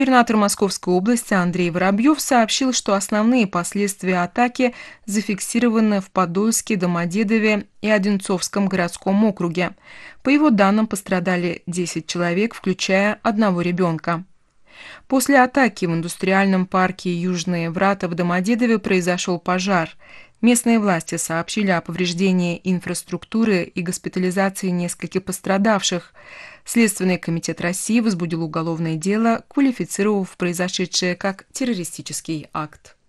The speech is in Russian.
Губернатор Московской области Андрей Воробьев сообщил, что основные последствия атаки зафиксированы в Подольске, Домодедове и Одинцовском городском округе. По его данным, пострадали 10 человек, включая одного ребенка. После атаки в индустриальном парке «Южные врата» в Домодедове произошел пожар. Местные власти сообщили о повреждении инфраструктуры и госпитализации нескольких пострадавших. Следственный комитет России возбудил уголовное дело, квалифицировав произошедшее как террористический акт.